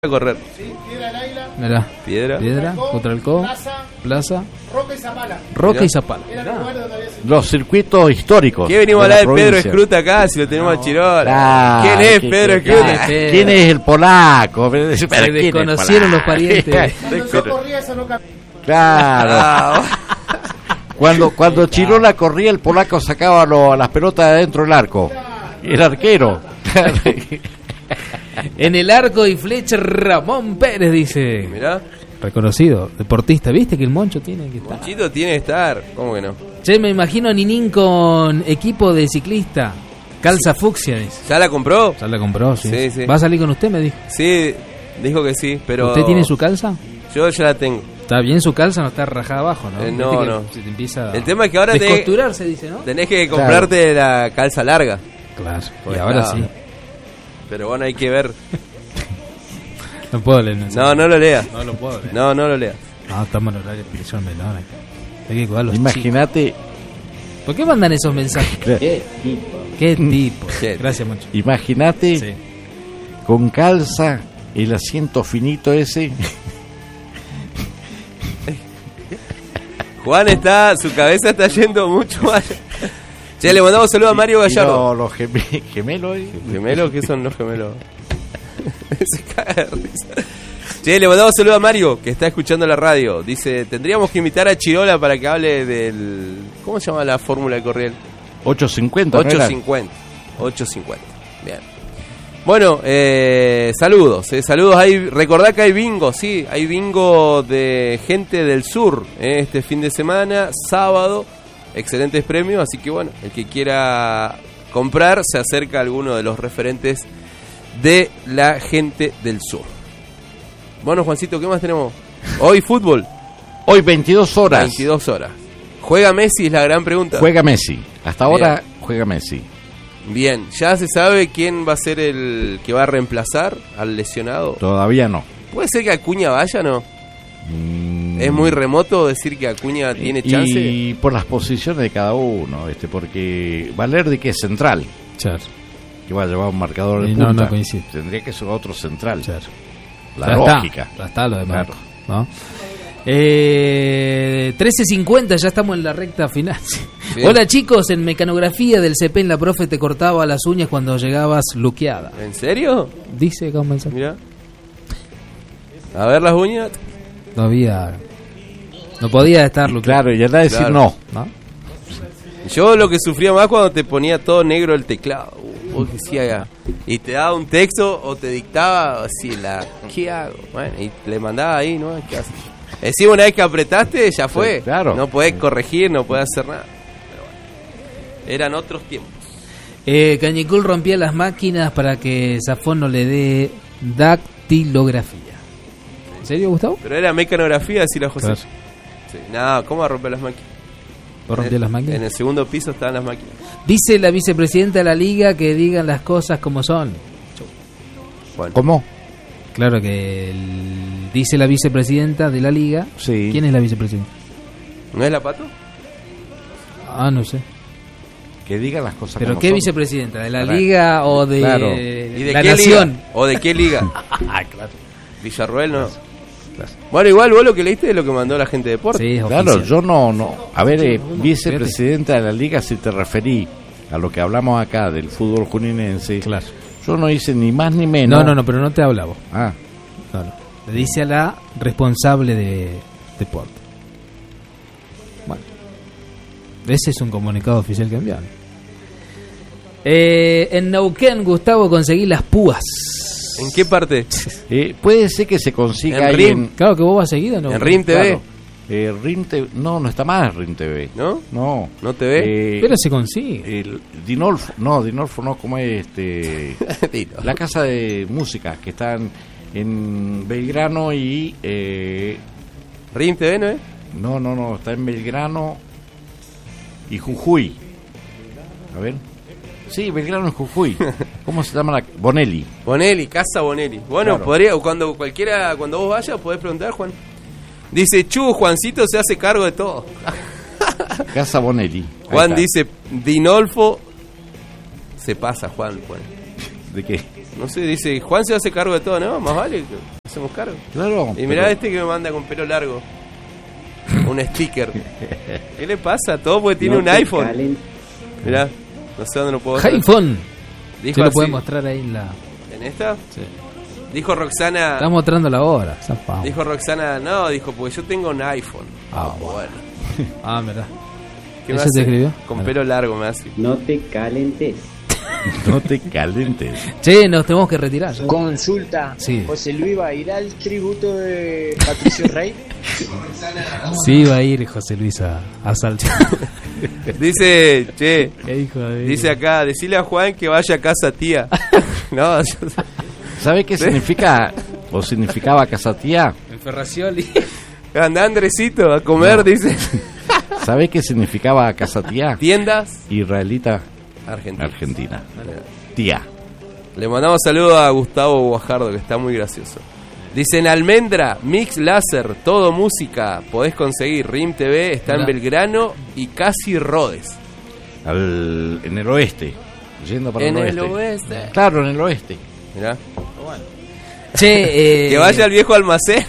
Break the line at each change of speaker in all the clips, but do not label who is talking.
a correr.
Sí, Piedra del Águila.
Mirá.
Piedra.
Contra el Co. Plaza.
Roca y Zapala.
Roca y Zapala.
Era el lugar donde había sido.
Los circuitos históricos.
¿Qué venimos a
de la
hablar de Pedro
provincia.
Escruta acá si lo tenemos a Chirola?
Ah,
¿Quién es
¿qué-
Pedro
qué-
Escruta?
¿Quién es el polaco? ¿Quién es el
desconocieron los parientes.
Cuando yo corría, eso no cambiaba.
Claro.
Ah,
Cuando Chirola corría, el polaco sacaba las pelotas de adentro del arco. El arquero.
En el arco y flecha Ramón Pérez, dice.
mirá,
Reconocido, deportista. ¿Viste que el Moncho tiene que estar?
Monchito tiene que estar. ¿Cómo que no?
Che, me imagino a Ninín con equipo de ciclista. Calza fucsia, dice.
¿Ya la compró?
Ya la compró, sí.
Sí, sí.
¿Va a salir con usted, me dijo?
Sí, dijo que sí, pero...
¿Usted tiene su calza?
Yo ya la tengo.
Está bien su calza, no está rajada abajo, ¿no?
No,
Viste que
no.
Se te empieza
El tema es que ahora
descosturar, se dice, ¿no?
tenés que comprarte la calza larga.
Claro,
Pues
y ahora
claro.
sí.
Pero bueno, hay que ver.
No puedo leer.
No, no lo leas.
No lo puedo leer.
No, no lo leas.
No, estamos en horario de prisión menor. Hay que cuidar los chicos.
Imagínate,
¿Por qué mandan esos mensajes? ¿Qué tipo?
¿Qué?
Gracias mucho.
imagínate
Sí.
con calza el asiento finito ese.
Juan su cabeza está yendo mucho más. Che, le mandamos saludos a Mario Gallardo.
Los gemelos.
¿Gemelos? ¿Qué son los gemelos? Se caga de risa. Che, le mandamos saludos a Mario, que está escuchando la radio. Dice, tendríamos que invitar a Chirola para que hable del... ¿Cómo se llama la fórmula de Corriel?
850. ¿no era?
850. 850. Bien. Bueno, saludos. Saludos. Recordá que hay bingo, sí. Hay bingo de gente del sur este fin de semana, sábado. Excelentes premios. Así que bueno, el que quiera comprar se acerca a alguno de los referentes de la gente del sur. Bueno, Juancito, ¿qué más tenemos? Hoy fútbol.
Hoy 22 horas.
22 horas. ¿Juega Messi? Es la gran pregunta.
Juega Messi. Hasta ahora juega Messi.
Bien, ¿ya se sabe quién va a ser el que va a reemplazar al lesionado?
Todavía no.
¿Puede ser que Acuña vaya, no? ¿Es muy remoto decir que Acuña tiene chance?
Y por las posiciones de cada uno, porque Valerde, que es central,
Claro.
que va a llevar un marcador de
Y no,
punta,
no coincide.
tendría que ser otro central.
Claro.
La
Ya
lógica.
Está, ya está lo de
Claro.
Marco, ¿no? 13:50, ya estamos en la recta final.
Bien.
Hola chicos, en mecanografía del CP la profe te cortaba las uñas cuando llegabas luqueada.
¿En serio?
Dice acá un mensaje.
Mira. A ver las uñas.
Todavía no podía estar luqueada,
Claro, y anda a decir
Claro.
no.
¿no?
Yo lo que sufría más cuando te ponía todo negro el teclado. Vos decías, y te daba un texto o te dictaba así ¿qué hago? Bueno, y le mandaba ahí, ¿no? ¿Qué haces? Encima una vez que apretaste, ya fue.
Sí, claro.
No podés corregir, no podés hacer nada. Pero bueno, eran otros tiempos.
Cañicul rompía las máquinas para que Zafón no le dé dactilografía. ¿En serio, Gustavo?
Pero era mecanografía, decía José.
Claro.
Sí. No, ¿cómo va a romper las máquinas?
¿Vos rompías las máquinas?
En el segundo piso estaban las máquinas.
Dice la vicepresidenta de la liga que digan las cosas como son.
Bueno,
¿Cómo?
Claro que dice la vicepresidenta de la liga.
Sí.
¿Quién es la vicepresidenta?
¿no es la Pato?
Ah, no sé.
Que digan las cosas
¿Pero
como
qué
son.
vicepresidenta? ¿De la
Claro.
liga o de
Claro.
¿Y de
la
qué
nación?
liga? ¿O de qué liga?
Ah, claro.
Villarruel no. Bueno, igual vos lo que leíste es lo que mandó la gente de Deportes.
Sí, es
Claro,
oficial.
yo no. A ver, vicepresidenta de la liga, si te referí a lo que hablamos acá del fútbol juninense,
Claro.
yo no hice ni más ni menos.
No, pero no te habla vos.
Ah,
No. Le dice a la responsable de deporte. Bueno. Ese es un comunicado oficial que enviaron. En Neuquén, Gustavo, conseguí las púas.
¿En qué parte?
puede ser que se consiga
En
ahí
RIM.
Claro que vos vas seguido, ¿no?
En RIM TV.
Claro. RIM TV, no está más RIM TV.
¿No?
No.
¿No te ve?
Pero se consigue.
Dinolfo no, como es
Dilo.
la casa de música que están en Belgrano y
¿RIM TV no es?
no, está en Belgrano y Jujuy. A ver. Sí, Belgrano y Jujuy. ¿Cómo se llama Bonelli?
Bonelli, Casa Bonelli. Bueno,
Claro.
podría, cuando vos vayas, podés preguntar, Juan. Dice, Juancito se hace cargo de todo.
Casa Bonelli. Ahí
Juan
está.
dice, Dinolfo se pasa, Juan.
¿De qué?
No sé, dice, Juan se hace cargo de todo, ¿no? Más vale que hacemos cargo.
Claro.
Y mirá este que me manda con pelo largo. Un sticker. ¿Qué le pasa? Todo porque tiene un iPhone. Mirá, no sé dónde lo puedo mostrar.
iPhone.
Dijo
Se lo
así.
puede mostrar ahí en la...
¿En esta?
Sí.
Dijo Roxana...
Está mostrando la hora. Zafado.
Dijo Roxana, no, dijo, porque yo tengo un iPhone.
Ah,
bueno.
Ah, mirá.
¿Qué me
¿Eso te
hace?
escribió?
Con
Mirá.
pelo largo me hace.
No te calentes.
No te calentes.
Che, nos tenemos que retirar. ya.
Consulta.
Sí.
José Luis va a ir al tributo de Patricio Rey.
Sí, va a ir José Luis a Salta.
Dice, che,
¿Qué dijo David?
dice acá, decile a Juan que vaya a casa tía. No,
¿Sabe qué significa o significaba Casatía?
En Ferracioli.
anda Andresito a comer, dice.
¿Sabe qué significaba Casatía?
Tiendas
Israelita
Argentina.
Argentina. Tía.
Le mandamos saludos a Gustavo Guajardo, que está muy gracioso. Dicen Almendra, Mix Láser, todo música, podés conseguir. RIM TV está en
Mirá.
Belgrano y casi Rodes.
En el oeste. Yendo para
En
el
el
oeste.
oeste.
Claro, en el oeste.
Mirá.
Che,
Que vaya al viejo almacén.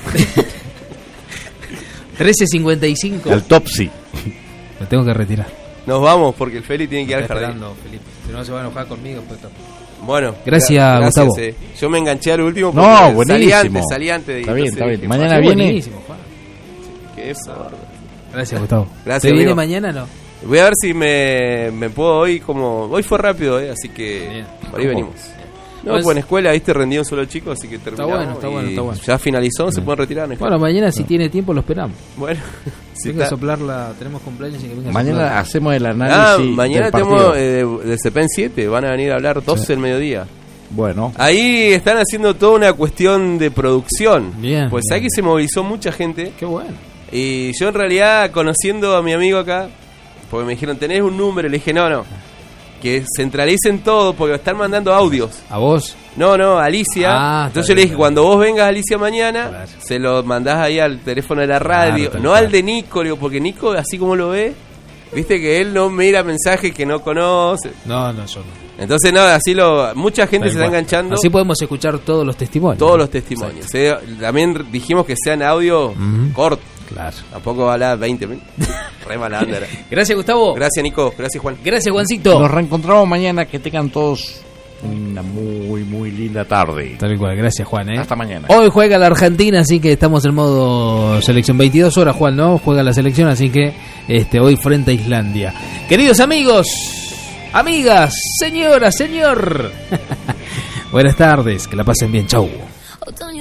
13:55.
Al Topsy.
Me tengo que retirar.
Nos vamos porque el Feli tiene que ir al
Está
jardín.
esperando, Felipe. Si no se va a enojar conmigo, pues.
Bueno,
Gracias, Gustavo.
Yo me enganché al último
No,
porque
buenísimo.
salí antes de
Está bien,
entonces
está bien.
dije,
Mañana
Qué
viene.
buenísimo, Juan.
¿qué es eso?
Gracias, Gustavo.
Gracias,
¿Te viene
amigo.
mañana no?
Voy a ver si me puedo hoy como... Hoy fue rápido, así que
Bien.
por ahí
¿Cómo?
venimos. No,
Pues-
pues en escuela, viste, rendí un solo chico, así que terminamos.
bueno, está bueno,
y
está bueno.
Ya finalizó, se pueden retirar. no hay
Bueno, mañana si tiene tiempo lo esperamos.
Bueno, si
Venga a
está-
soplarla, tenemos cumpleaños y que venga a
Mañana
soplarla.
hacemos el análisis.
mañana
del
tenemos
partido.
del CPEN 7, van a venir a hablar 12 del mediodía.
Bueno,
Ahí están haciendo toda una cuestión de producción.
Bien,
Pues
bien.
aquí se movilizó mucha gente.
Qué bueno.
Y yo en realidad, conociendo a mi amigo acá, porque me dijeron, ¿tenés un número? Le dije, no, que centralicen todo, porque están mandando audios.
¿A vos?
No, Alicia.
Ah,
Entonces
está
yo le dije,
bien.
cuando vos vengas, Alicia, mañana,
Claro.
se lo mandás ahí al teléfono de la radio.
Claro, tal
no
cual.
al de Nico, digo, porque Nico, así como lo ve, viste que él no mira mensajes que no conoce.
No, yo no.
Entonces, mucha gente se está enganchando.
Así podemos escuchar todos los testimonios.
Todos los testimonios. También dijimos que sean audio
Ujú.
corto.
Claro.
Tampoco va a hablar 20 minutos. Re mala onda era.
Gracias, Gustavo.
Gracias, Nico. Gracias, Juan.
Gracias, Juancito.
nos reencontramos mañana. Que tengan todos una muy, muy linda tarde.
Tal cual, gracias, Juan.
Hasta mañana.
Hoy juega la Argentina, así que estamos en modo selección. 22 horas, Juan, ¿no? Juega la selección, así que hoy frente a Islandia. Queridos amigos, amigas, señora, señor. Buenas tardes, que la pasen bien. Chau.
Otoño